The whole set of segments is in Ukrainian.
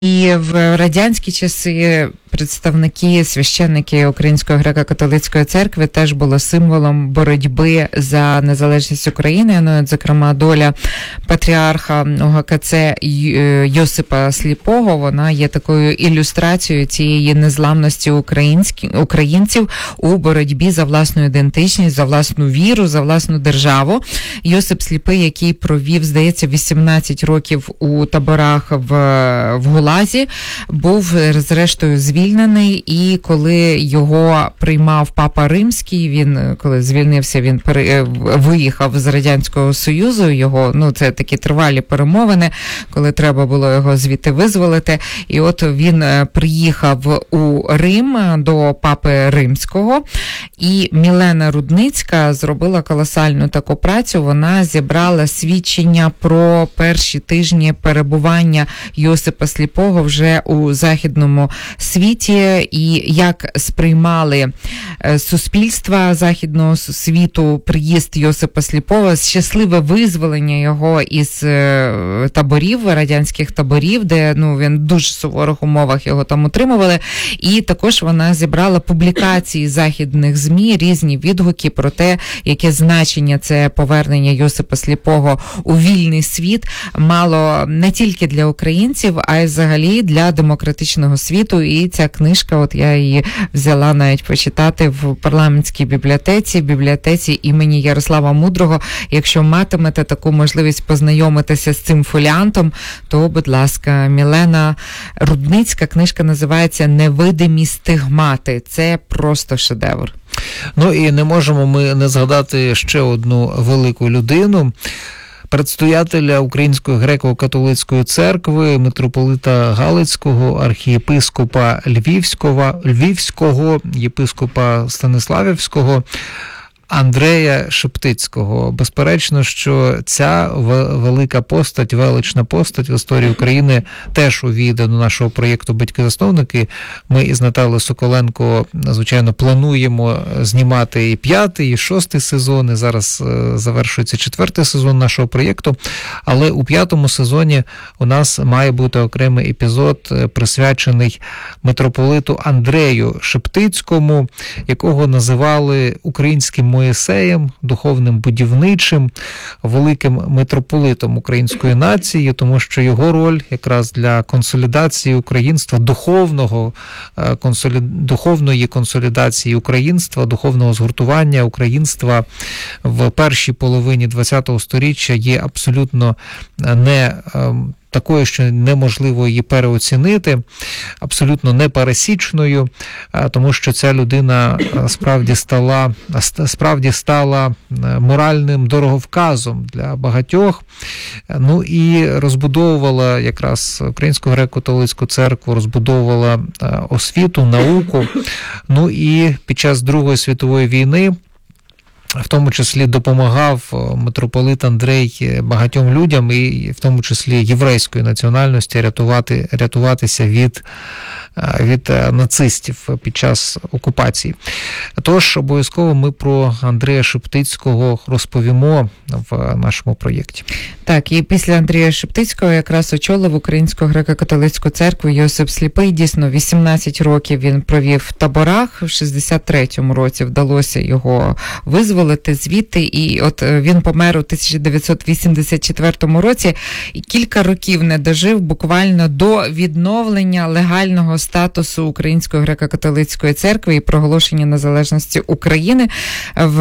І в радянські часи представники, священники Української греко-католицької церкви теж було символом боротьби за незалежність України. Ну, зокрема, доля патріарха ОГКЦ Йосипа Сліпого, вона є такою ілюстрацією цієї незламності українців у боротьбі за власну ідентичність, за власну віру, за власну державу. Йосип Сліпий, який провів, здається, 18 років у таборах в Гулазі, був, зрештою, звільнений, і коли його приймав Папа Римський, він, коли звільнився, він виїхав з Радянського Союзу, його, це такі тривалі перемовини, коли треба було його звідти визволити, і от він приїхав у Рим до Папи Римського, і Мілена Рудницька зробила колосальну таку працю, вона зібрала свідчення про перші тижні перебування Йосипа Сліпого вже у західному світі, і як сприймали суспільства західного світу приїзд Йосипа Сліпого, щасливе визволення його із таборів, радянських таборів, де він в дуже суворих умовах його там утримували. І також вона зібрала публікації західних ЗМІ, різні відгуки про те, яке значення це повернення Йосипа Сліпого у вільний світ мало не тільки для українців, а й взагалі для демократичного світу. І ця книжка, от я її взяла навіть почитати в парламентській бібліотеці імені Ярослава Мудрого. Якщо матимете таку можливість познайомитися з цим фоліантом, то, будь ласка, Мілена Рудницька, книжка називається «Невидимі стигмати». Це просто шедевр. Ну і не можемо ми не згадати ще одну велику людину, предстоятеля Української греко-католицької церкви, митрополита Галицького, архієпископа Львівського, єпископа Станиславівського, Андрея Шептицького. Безперечно, що ця велика постать, велична постать в історії України теж увійде до нашого проєкту «Батьки-засновники». Ми із Наталею Соколенко, звичайно, плануємо знімати і 5-й, і 6-й сезони. Зараз завершується 4-й сезон нашого проєкту. Але у 5-му сезоні у нас має бути окремий епізод, присвячений митрополиту Андрею Шептицькому, якого називали українським Моїсеєм, духовним будівничим, великим митрополитом української нації, тому що його роль якраз для консолідації українства, духовної консолідації українства, духовного згуртування українства в першій половині ХХ століття є абсолютно не такою, що неможливо її переоцінити, абсолютно непересічною, тому що ця людина справді стала моральним дороговказом для багатьох, і розбудовувала якраз Українську греко-католицьку церкву, розбудовувала освіту, науку, і під час Другої світової війни в тому числі допомагав митрополит Андрей багатьом людям, і в тому числі єврейської національності, рятуватися від нацистів під час окупації. Тож, обов'язково ми про Андрея Шептицького розповімо в нашому проєкті. Так, і після Андрія Шептицького якраз очолив Українську греко-католицьку церкву Йосип Сліпий. Дійсно, 18 років він провів в таборах, в 63-му році вдалося його визволити звідти, і от він помер у 1984 році, і кілька років не дожив буквально до відновлення легального статусу Української греко-католицької церкви і проголошення незалежності України. В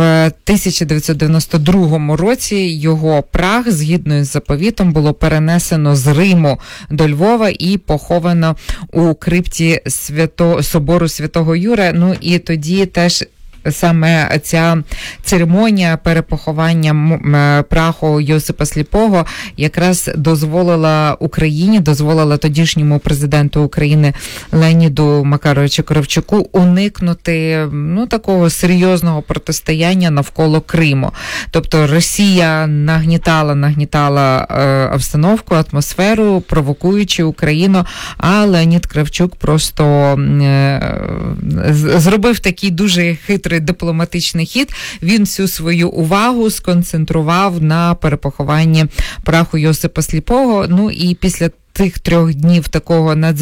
1992 році його прах, згідно із заповітом, було перенесено з Риму до Львова і поховано у крипті собору Святого Юра. І тоді теж саме ця церемонія перепоховання праху Йосипа Сліпого якраз дозволила тодішньому президенту України Леоніду Макаровичу Кравчуку уникнути такого серйозного протистояння навколо Криму. Тобто Росія нагнітала обстановку, атмосферу, провокуючи Україну, а Леонід Кравчук просто зробив такий дуже хитрий дипломатичний хід. Він всю свою увагу сконцентрував на перепохованні праху Йосипа Сліпого. І після цих 3 днів такого